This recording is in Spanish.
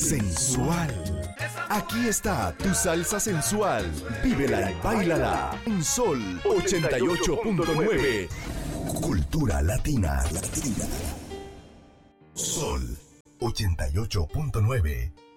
sensual. Aquí está tu salsa sensual. Vívela y báilala. En Sol 88.9. Cultura latina. Sol 88.9.